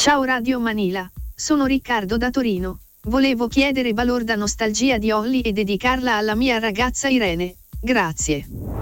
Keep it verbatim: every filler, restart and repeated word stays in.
Ciao Radio Manila, sono Riccardo da Torino. Volevo chiedere Balorda Nostalgia di Olly e dedicarla alla mia ragazza Irene. Grazie.